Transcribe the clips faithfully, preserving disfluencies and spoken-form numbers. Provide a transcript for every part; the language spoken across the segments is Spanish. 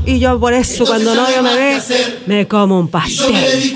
y yo por eso cuando nadie me ve, me como un pastel.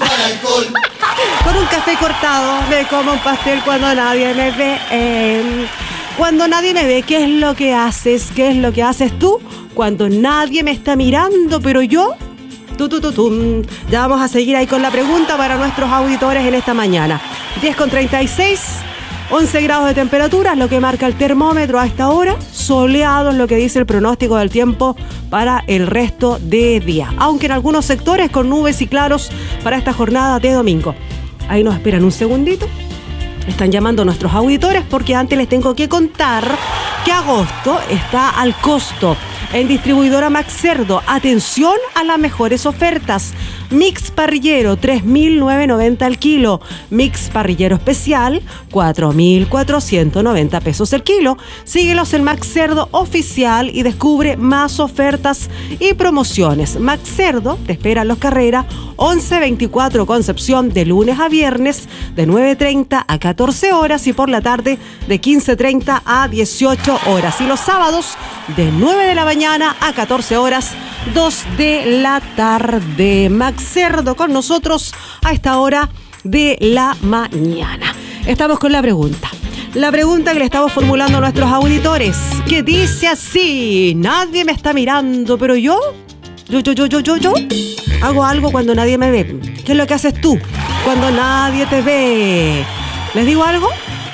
Con un café cortado, me como un pastel cuando nadie me ve. Eh, cuando nadie me ve, ¿qué es lo que haces? ¿Qué es lo que haces tú? Cuando nadie me está mirando, pero yo... Tu, tu, tu, tu. Ya vamos a seguir ahí con la pregunta para nuestros auditores en esta mañana. diez con treinta y seis, once grados de temperatura, lo que marca el termómetro a esta hora. Soleado es lo que dice el pronóstico del tiempo para el resto de día. Aunque en algunos sectores con nubes y claros para esta jornada de domingo. Ahí nos esperan un segundito. Están llamando nuestros auditores porque antes les tengo que contar que agosto está al costo. En distribuidora Max Cerdo, atención a las mejores ofertas. Mix parrillero, tres mil novecientos noventa el kilo. Mix parrillero especial, cuatro mil cuatrocientos noventa pesos el kilo. Síguelos en Max Cerdo Oficial y descubre más ofertas y promociones. Max Cerdo te espera en Los Carreras, once veinticuatro Concepción, de lunes a viernes, de nueve treinta a catorce horas y por la tarde de quince treinta a dieciocho horas. Y los sábados, de nueve de la mañana a catorce horas, dos de la tarde. Max Cerdo con nosotros a esta hora de la mañana. Estamos con la pregunta. La pregunta que le estamos formulando a nuestros auditores, que dice así: nadie me está mirando, pero yo, yo, yo, yo, yo, yo, yo, hago algo cuando nadie me ve. ¿Qué es lo que haces tú cuando nadie te ve? ¿Les digo algo?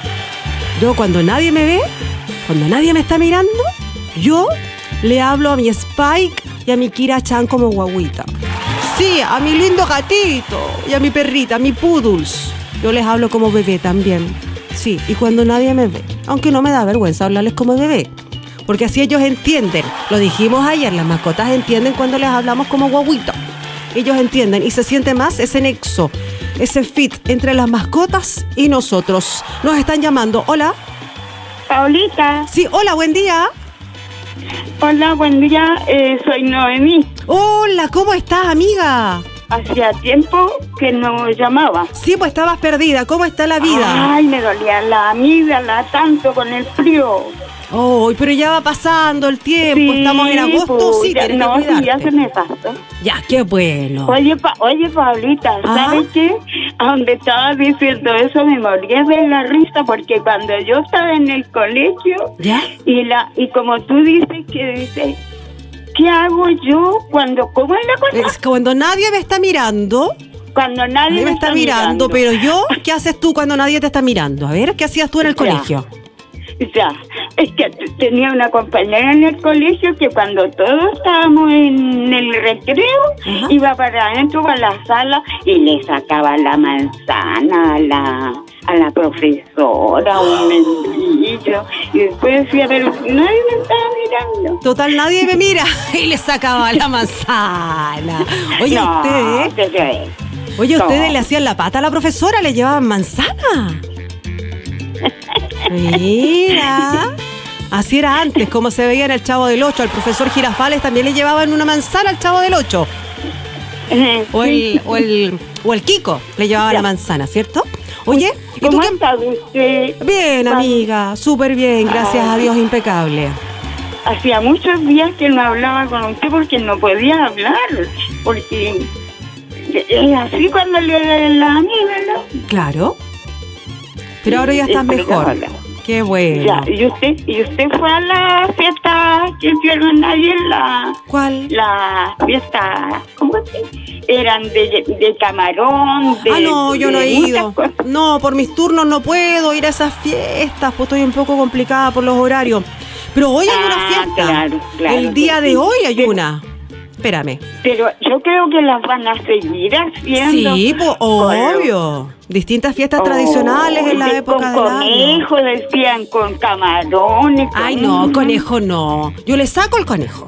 Yo cuando nadie me ve, cuando nadie me está mirando, yo le hablo a mi Spike y a mi Kira Chan como guaguita. Sí, a mi lindo gatito y a mi perrita, a mi poodles. Yo les hablo como bebé también. Sí, y cuando nadie me ve. Aunque no me da vergüenza hablarles como bebé. Porque así ellos entienden. Lo dijimos ayer, las mascotas entienden cuando les hablamos como guaguita. Ellos entienden y se siente más ese nexo, ese fit entre las mascotas y nosotros. Nos están llamando. Hola. Paulita. Sí, hola, buen día. Hola, buen día, eh, soy Noemí. Hola, ¿cómo estás, amiga? Hacía tiempo que no llamaba. Sí, pues estabas perdida. ¿Cómo está la vida? Ay, me dolía la amígdala tanto con el frío. Oh, pero ya va pasando el tiempo. Sí, estamos en agosto, pues, sí, ya, tienes no, que cuidarte. Sí, ya se me pasó. Ya, qué bueno. Oye, pa, oye Paulita, ¿sabes qué? A donde estaba diciendo eso me moría de la risa porque cuando yo estaba en el colegio, ¿ya? Y la y como tú dices que dices, ¿qué hago yo cuando cómo es la cosa? Es cuando nadie me está mirando. Cuando nadie, nadie me me está, está mirando, mirando, pero yo, ¿qué haces tú cuando nadie te está mirando? A ver, ¿qué hacías tú en el colegio? Ya, es que tenía una compañera en el colegio que cuando todos estábamos en el recreo, ajá, iba para adentro a la sala y le sacaba la manzana a la a la profesora, un membrillo, y después decía, pero nadie me estaba mirando. Total, nadie me mira, y le sacaba la manzana. Oye, no, ustedes, ¿eh? Oye, no. ¿ustedes le hacían la pata a la profesora? ¿Le llevaban manzana? Mira, así era antes, como se veía en el Chavo del Ocho. Al profesor Girafales también le llevaban una manzana al Chavo del Ocho. O el, o el, o el Kiko le llevaba ya la manzana, ¿cierto? Oye, ¿y ¿cómo tú qué? está usted? Bien, amiga, súper bien, gracias a Dios, impecable. Hacía muchos días que no hablaba con usted porque no podía hablar, porque es así cuando le la amiga, ¿no? Claro. Pero ahora ya estás mejor. Qué bueno. Ya, ¿y usted, y usted fue a la fiesta que hicieron ayer? La, ¿Cuál? La fiesta, ¿cómo se? Eran de, de camarón, de... Ah, no, yo no he ido. Cosas. No, por mis turnos no puedo ir a esas fiestas, pues estoy un poco complicada por los horarios. Pero hoy hay ah, una fiesta. Claro, claro. El día de hoy hay sí. una. Espérame. Pero yo creo que las van a seguir haciendo. Sí, pues obvio. Distintas fiestas oh, tradicionales en la de, época con del año. Conejo, decían, con camarones. Con... Ay, no, conejo no. Yo le saco el conejo.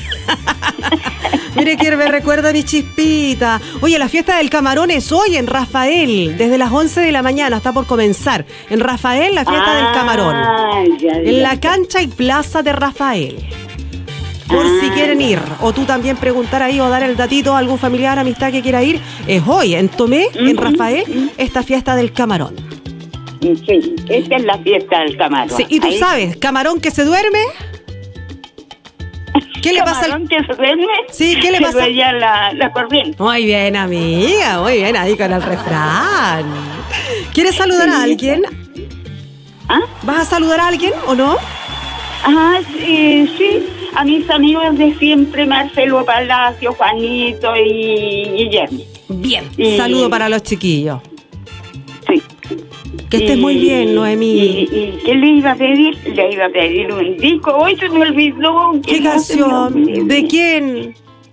Mire que me recuerda a mi chispita. Oye, la fiesta del camarón es hoy en Rafael, desde las once de la mañana, está por comenzar. En Rafael, la fiesta ah, del camarón. Ya, ya, en la cancha y plaza de Rafael. Por ah, si quieren ir, o tú también preguntar ahí o dar el datito a algún familiar, amistad que quiera ir, es hoy en Tomé, uh-huh, en Rafael, uh-huh, esta fiesta del camarón. Sí, esta es la fiesta del camarón. Sí, y tú ahí. sabes, camarón que se duerme, ¿Qué le pasa al... que se duerme? Sí, ¿qué le se pasa? veía la, la corriente. Muy bien, amiga, muy bien, ahí con el refrán. ¿Quieres saludar a alguien? ¿Ah? ¿Vas a saludar a alguien o no? Ah, sí, sí, a mis amigos de siempre, Marcelo Palacio, Juanito y Guillermo. Bien, y... saludo para los chiquillos. Sí. Que estés y, muy bien, Noemí. Y, y ¿qué le iba a pedir? Le iba a pedir un disco. Hoy se me olvidó. ¿Qué no canción? ¿De quién?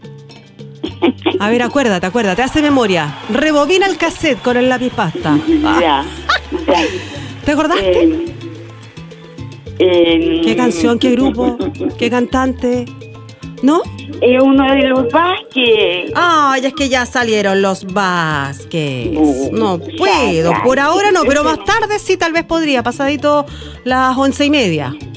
A ver, acuérdate, acuérdate, hace memoria. Rebobina el cassette con el lápiz pasta. Ya, ya. ¿Te acordaste? Eh, eh, ¿Qué canción, qué grupo, qué cantante? ¿No? Es uno de los Vázquez. Ay, es que ya salieron los Vázquez. No puedo, ya, por ya. ahora no, pero más tarde sí, tal vez podría, pasadito las once y media.